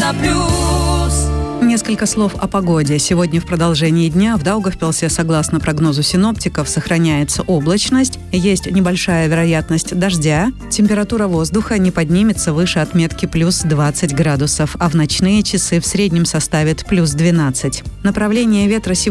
на плюс. Несколько слов о погоде. Сегодня в продолжении дня в Даугавпилсе, согласно прогнозу синоптиков, сохраняется облачность, есть небольшая вероятность дождя, температура воздуха не поднимется выше отметки плюс 20 градусов, а в ночные часы в среднем составит плюс 12. Направление ветра сегодня